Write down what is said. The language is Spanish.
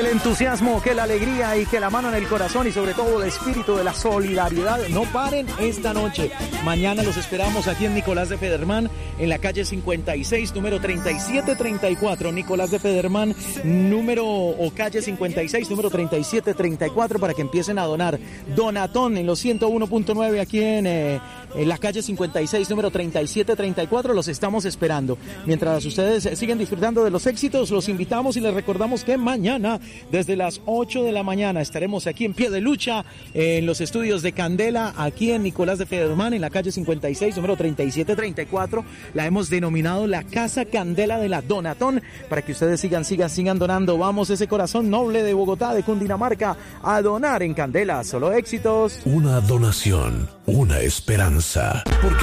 el entusiasmo, que la alegría y que la mano en el corazón y sobre todo el espíritu de la solidaridad no paren esta noche. Mañana los esperamos aquí en Nicolás de Federman, en la calle 56, número 3734. Nicolás de Federman, calle 56, número 3734, para que empiecen a donar. Donatón en los 101.9 aquí en la calle 56, número 3734. Los estamos esperando. Mientras ustedes siguen disfrutando de los éxitos, los invitamos y les recordamos que mañana, desde las 8 de la mañana, estaremos aquí en pie de lucha en los estudios de Candela, aquí en Nicolás de Federman, en la calle 56, número 3734. La hemos denominado la Casa Candela de la Donatón, para que ustedes sigan donando. Vamos, ese corazón noble de Bogotá, de Cundinamarca, a donar en Candela. Solo éxitos. Una donación, una esperanza. Porque